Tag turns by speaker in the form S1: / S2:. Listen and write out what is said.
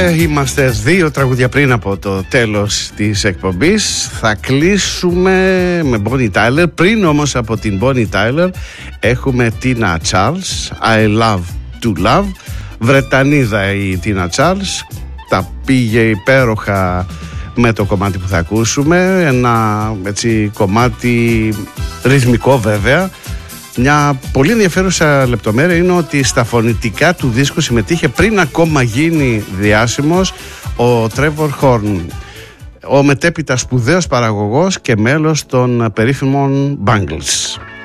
S1: είμαστε 2 τραγούδια πριν από το τέλος της εκπομπής. Θα κλείσουμε με Bonnie Tyler. Πριν όμως από την Bonnie Tyler έχουμε Tina Charles, I Love to Love. Βρετανίδα η Tina Charles. Τα πήγε υπέροχα με το κομμάτι που θα ακούσουμε. Ένα έτσι κομμάτι ρυθμικό βέβαια. Μια πολύ ενδιαφέρουσα λεπτομέρεια είναι ότι στα φωνητικά του δίσκου συμμετείχε πριν ακόμα γίνει διάσημος ο Trevor Horn, ο μετέπειτα σπουδαίος παραγωγός και μέλος των περίφημων Bangles.